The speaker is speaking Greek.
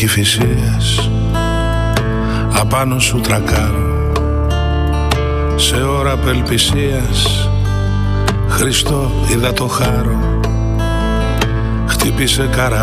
Κηφισίας, απάνω σου τρακάρω, σε ώρα απελπισίας, Χριστό είδα το χάρο, χτύπησε καραβάκι